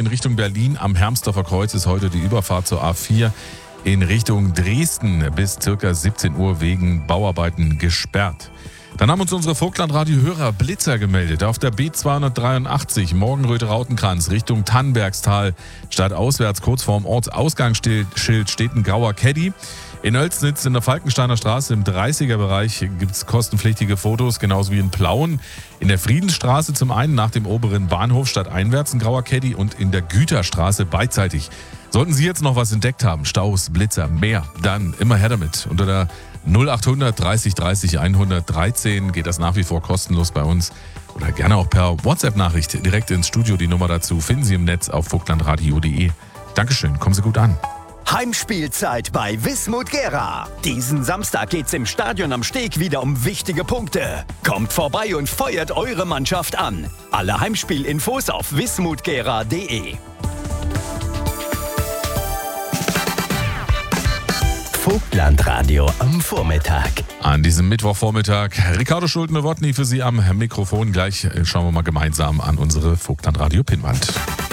in Richtung Berlin. Am Hermsdorfer Kreuz ist heute die Überfahrt zur A4 in Richtung Dresden bis ca. 17 Uhr wegen Bauarbeiten gesperrt. Dann haben uns unsere Vogtlandradio-Hörer Blitzer gemeldet. Auf der B283 Morgenröth-Rautenkranz Richtung Tannbergstal stadtauswärts kurz vorm Ortsausgangsschild steht ein grauer Caddy. In Oelsnitz in der Falkensteiner Straße im 30er-Bereich gibt es kostenpflichtige Fotos, genauso wie in Plauen. In der Friedensstraße zum einen nach dem oberen Bahnhof stadteinwärts ein grauer Caddy und in der Güterstraße beidseitig. Sollten Sie jetzt noch was entdeckt haben, Staus, Blitzer, mehr, dann immer her damit. Unter der 0800 30 30 113 geht das nach wie vor kostenlos bei uns. Oder gerne auch per WhatsApp-Nachricht direkt ins Studio. Die Nummer dazu finden Sie im Netz auf vogtlandradio.de. Dankeschön, kommen Sie gut an. Heimspielzeit bei Wismut Gera. Diesen Samstag geht's im Stadion am Steg wieder um wichtige Punkte. Kommt vorbei und feuert eure Mannschaft an. Alle Heimspielinfos auf wismutgera.de. Vogtlandradio am Vormittag. An diesem Mittwochvormittag Ricardo Schulte-Nowotny für Sie am Mikrofon. Gleich schauen wir mal gemeinsam an unsere Vogtlandradio-Pinnwand.